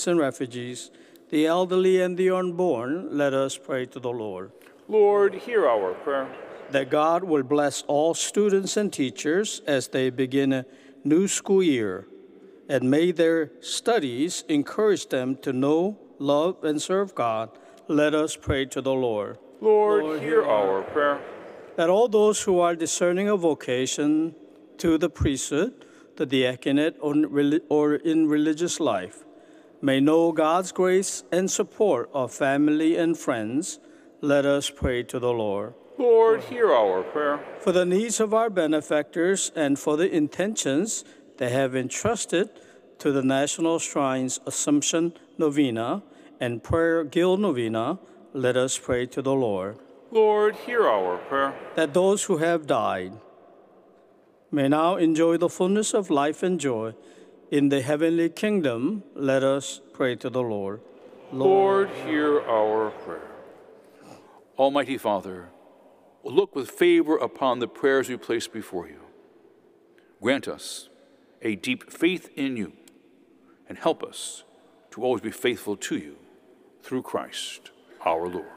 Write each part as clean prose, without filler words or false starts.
immigrants and refugees, the elderly and the unborn, let us pray to the Lord. Lord, hear our prayer. That God will bless all students and teachers as they begin a new school year, and may their studies encourage them to know, love, and serve God. Let us pray to the Lord. Lord, hear our prayer. That all those who are discerning a vocation to the priesthood, the diaconate, or in religious life may know God's grace and support of family and friends. Let us pray to the Lord. Lord, hear our prayer. For the needs of our benefactors and for the intentions they have entrusted to the National Shrine's Assumption Novena and Prayer Guild Novena, let us pray to the Lord. Lord, hear our prayer. That those who have died may now enjoy the fullness of life and joy in the heavenly kingdom, let us pray to the Lord. Lord, hear our prayer. Almighty Father, look with favor upon the prayers we place before you. Grant us a deep faith in you and help us to always be faithful to you through Christ our Lord.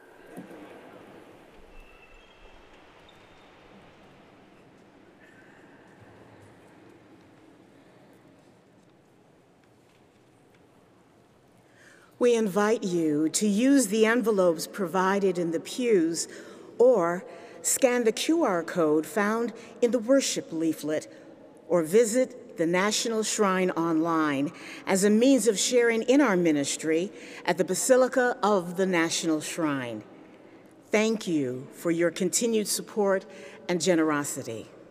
We invite you to use the envelopes provided in the pews or scan the QR code found in the worship leaflet or visit the National Shrine online as a means of sharing in our ministry at the Basilica of the National Shrine. Thank you for your continued support and generosity.